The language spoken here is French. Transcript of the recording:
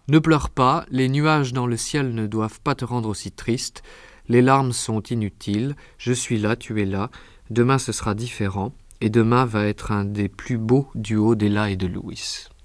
Ne pleure pas, les nuages dans le ciel ne doivent pas te rendre aussi triste. Les larmes sont inutiles, je suis là, tu es là. Demain ce sera différent, et demain va être un des plus beaux duos d'Ella et de Louis.